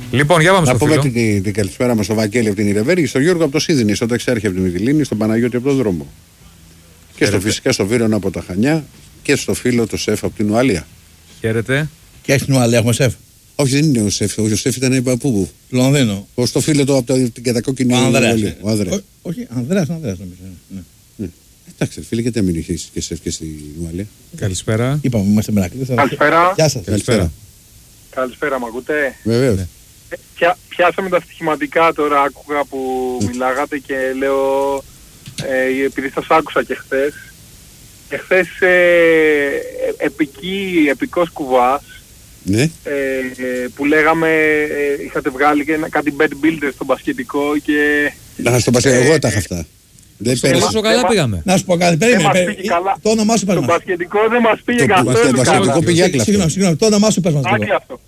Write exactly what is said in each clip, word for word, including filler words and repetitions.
Λοιπόν, για πάμε στο φίλο. Να πούμε την, την καλησπέρα μας στο Βαγγέλη από την Ιρεβέργη, στον Γιώργο από το Σίδνεϊ, στον Ταξάρχη από τη Μυτιλήνη, στον Παναγιώτη από τον Δρόμο. Και στο φυσικά στο Βίρονα από τα Χανιά και στο φίλο το Σεφ από την Ουαλία. Χαίρετε. Και στην Ουαλία έχουμε Σεφ. Όχι, δεν είναι ο Σεφ. Ο Σεφ ήταν παππού. Λονδίνο. Ο στο φίλο του από την κατακόκκινη Ουαλία. Ο Ανδρέας. Όχι, Ανδρέας, Ανδρέας νομίζω. Ναι. Ναι. Εντάξει, φίλε, γιατί μην είχε και Σεφ και στην Ουαλία. Καλησπέρα. Είπαμε, είμαστε μερακλείς. Καλησπέρα. Γεια σας. Καλησπέρα. Καλησπέρα, μ' ακούτε? Βεβαίως. Ναι. Πια, πιάσαμε τα στοιχηματικά τώρα, άκουγα που μιλάγατε και λέω, ε, επειδή σας άκουσα και χθες, και χθες ε, επική, επικός κουβάς, Ναι. ε, ε, που λέγαμε, ε, είχατε βγάλει και ένα, κάτι bed builder στο μπασκετικό και... Να, στον Πασχετικό, εγώ τα είχα αυτά. Δεν πέρασε. Πόσο καλά πήγαμε. Να σου πω κάτι, Δεν περίμενε. μας περίμενε. πήγε καλά. Το όνομά σου πες Το μας. μπασκετικό δεν μας πήγε Το καθόλου μπασκετικό καλά. πήγε άκλαστο. Συγγνώμη, συγγνώμη, το όνομά σου πες μας. λίγο. Άκλαστο.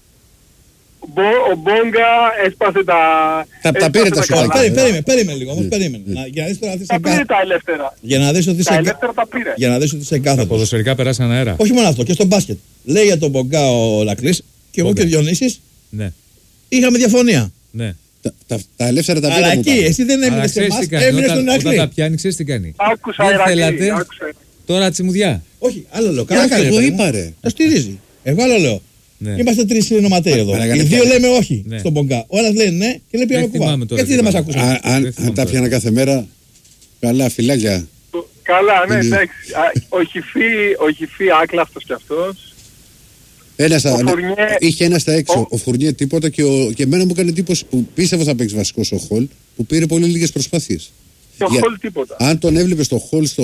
Μπο- Ο Μπόγκα έσπασε τα... Τα- τα έσπασε πήρε τα καλά. σκαλάκια. Περίμενε, περίμενε, περίμενε λίγο, όμως περίμενε. Να- Για να δεις τώρα ότι Τα είσαι πήρε κα- τα ελεύθερα. για να δεις ότι Τα είσαι κα- ελεύθερα τα πήρε. για να δεις ότι είσαι Τα κάθετος. ποδοσφαιρικά περάσαν αέρα. Όχι μόνο αυτό, και στο μπάσκετ. Λέει για τον Μπογκά ο Λακλής και εγώ Μπογκά. και ο Διονύσης Ναι, είχαμε διαφωνία. ναι. Τα- τα- Τα ελεύθερα τα Αλλά πήρα μου εκεί πάλι. εσύ δεν Αλλά έμεινες σε ξέρεις εμάς, τι κάνει. έμεινες Όταν, στον όταν τα Ηρακλή. πιάνει, ξέρεις τι κάνει. Άκουσα Δεν Ηρακλή, θέλατε άκουσα. τώρα τσιμουδιά. Όχι, άλλο λέω. Καλά Όχι, κάνει. εγώ ρε παιδί είπα, μου. ρε. Τα στηρίζει. Εγώ άλλο λέω. Ναι. Είμαστε τρεις συνωματέοι εδώ. Παρακαλώ, Οι δύο πια. λέμε όχι Ναι. στον Μπογκά. Ο ένας λέει ναι και λέει πήγαμε Δεν κουβά. θυμάμαι τώρα Γιατί τι δεν μας είπαμε. ακούσαν. Α, Αν Δεν θυμάμαι αν τα τώρα. πιάνα κάθε μέρα, καλά φυλάκια. Καλά, ναι, Είναι- εντάξει. Α, Ο Χιφί, ο Χιφί άκλαστος κι αυτός. Ένα στα, Ο Φουρνιέ- είχε ένα στα έξω. Ο- Ο Φουρνιέ τίποτα και, ο, και εμένα μου έκανε εντύπωση που πίστευα θα παίξει βασικό ο Χολ που πήρε πολύ λίγες προσπάθειες. Και ο Για- Χολ τίποτα. Αν τον έβλεπε στο Χολ στο,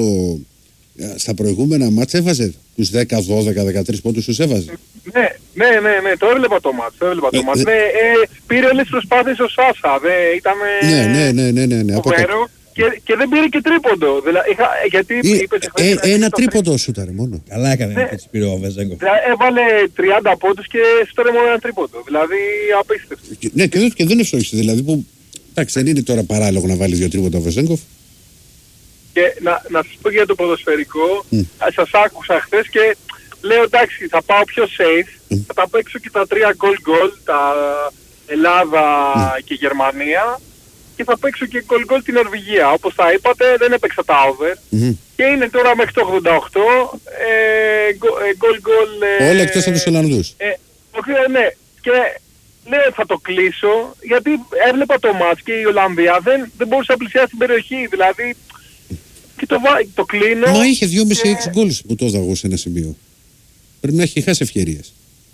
στα προηγούμενα μάτς έβαζε τους δέκα, δώδεκα, δεκατρείς πόντους τους έβαζε. Ναι, ναι, ναι, ναι, το έβλεπα το μάτς, το έβλεπα το Ε, μάτς. δε- Ναι, ε, πήρε όλες τις προσπάθειες ο Σάσα, δε, ήταν Ναι, ναι, ναι, ναι, ναι, ναι. Από το- φοβερό και, και δεν πήρε και τρίποντο. Δηλαδή, είχα, γιατί Ή- είπες ε, χθες να ένα πήρε το τρίποντο σούταρε μόνο. Καλά έκανε Ναι. που έτσι πήρε ο Βεζέγκοφ. τρίποντο. Έβαλε τριάντα πόντους και στέρε μόνο ένα τρίποντο. Δηλαδή απίστευτο. Και- Ναι, και δεν, και δεν ευστόχησε. Δηλαδή που. Εντάξει, δεν είναι τώρα παράλογο να βάλει δύο τρίποτα ο Βεζέγκοφ. Και να, να σας πω για το ποδοσφαιρικό, Μμ. α, σας άκουσα χθες και λέω εντάξει θα πάω πιο safe, Μμ. θα τα παίξω και τα τρία goal goal, τα Ελλάδα και Γερμανία και θα παίξω και goal goal την Νορβηγία. Όπως τα είπατε δεν έπαιξα τα over Μμμ. και είναι τώρα μέχρι το ογδόντα οκτώ ε, go- ε, goal goal... ε, Όλα εκτός από τους Ολλανδούς. ε, όχι, ε, ναι, και λέω θα το κλείσω γιατί έβλεπα το μάτς και η Ολλανδία δεν, δεν μπορούσε να πλησιάσει την περιοχή, δηλαδή και το, βα- το κλείνω. Μα είχε δυόμισι και- έξι γκολ που το έδαγω σε ένα σημείο. Πρέπει να έχει χάσει ευκαιρίες.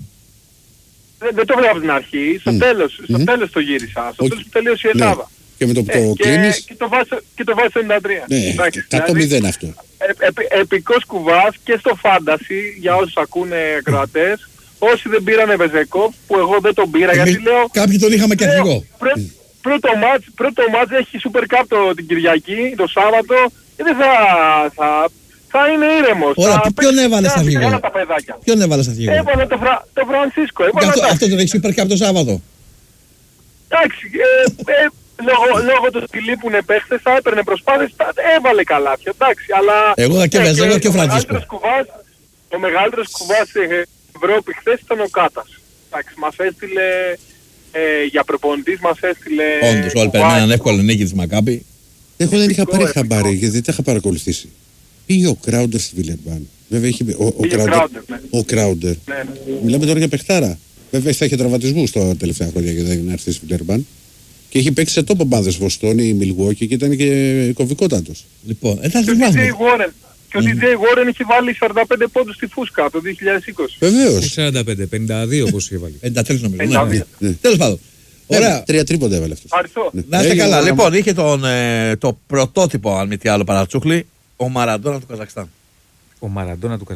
Δεν, δεν το βλέπω από την αρχή. Στο Μμ. τέλος, στο Μμ. τέλος το γύρισα. Στο Όχι. τέλος που τελείωσε η Ναι. Ελλάδα. Και με το που Ε, το και, κλείνεις. και το βάζει και το βάζει στο ενενήντα τρία. Ναι, Εντάξει, εκατό δηλαδή, μηδέν αυτό. ε, επι- επικός κουβάς και στο φάντασι για όσους ακούνε ακροατές. Όσοι δεν πήρανε Βεζεκόφ, που εγώ δεν τον πήρα Εμείς γιατί λέω... κάποιοι τον είχαμε και λέω, αρχηγό. πρέ- Πρώτο μάτς, πρώτο μάτς έχει Super Cup το, την Κυριακή, το Σάββατο και δεν θα, θα, θα είναι ήρεμος. Ωραία, Θα ποιον παίξει έβαλες καλά, αρχηγό? καλά τα παιδάκια. Ποιον έβαλες αρχηγό? Έβαλε το, Φρα, το Φρανσίσκο. Έβαλε Αυτό, εντάξει. αυτό τον έχει Super Cup το Σάββατο. Εντάξει, ε, ε, λόγω, λόγω του ότι λείπουν παίχτες θα έπαιρνε προσπάθειες, θα- έβαλε καλάθια, εντάξει, αλλά... Εγώ θα και ε, Βεζέγκοφ και ο ο Φραντζίσκο. μεγαλύτερος κουβάς, ο μεγαλύτερος κουβάς στην Ευρώπη χθες ήταν ο Κάτας. Εντάξει, μας έστειλε, ε, για προπονητής μας έστειλε... Όντως, όλοι κουβά. περιμέναν εύκολη νίκη της Μακάμπη. Εγώ δεν είχα Επικό, πάρει επικό. χαμπάρι γιατί δεν τα είχα παρακολουθήσει. Πήγε ο Κράουντερ στη Βιλερμπάν. Βέβαια είχε ο, ο, Πήγε ο Κράουντερ. Κράουντερ, ναι. Ο Κράουντερ. Ναι, ναι. Μιλάμε τώρα για παιχτάρα. Βέβαια θα είχε τραυματισμού τα τελευταία χρόνια και δεν έρθει στη Βιλερμπάν. Και έχει παίξει σε τόπο ομάδες Βοστόνη, Μιλγουόκι και ήταν και κομβικότατος. Λοιπόν, ε, θα Και ο θυμάσαι. ντι τζέι Warren, και ο ντι τζέι Warren είχε βάλει σαράντα πέντε πόντους στη Φούσκα το δύο χιλιάδες είκοσι. Βεβαίως. σαράντα πέντε, πενήντα δύο όπως είχε βάλει. πενήντα τρία νομίζω. πενήντα Ναι, δύο. ναι. Ναι. Τέλος πάντων. Ωραία. Τρία τρίποντα έβαλε αυτό. Ευχαριστώ. Να είστε Έγινε, καλά. ωραία. Λοιπόν, είχε τον, ε, το πρωτότυπο, αν μη τι άλλο, Παρατσούκλι, ο Μαραντόνα του Καζακστάν. Ο Μαραντόνα του